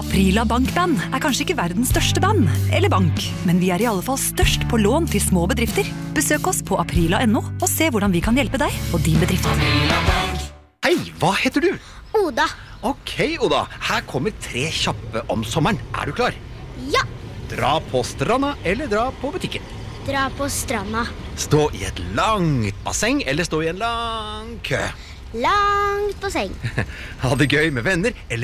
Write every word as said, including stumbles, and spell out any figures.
Aprila Bankband er kanskje ikke verdens største band, eller bank, men vi er i alle fall størst på lån til små bedrifter. Besøk oss på aprila punktum no og se hvordan vi kan hjelpe deg og din bedrift. Hei, hva heter du? Oda. Ok, Oda, her kommer tre kjappe om sommeren. Er du klar? Ja. Dra på stranda eller dra på butikken? Dra på stranda. Stå i et langt basseng eller stå i en lang kø? Langt basseng. Ha det gøy med venner eller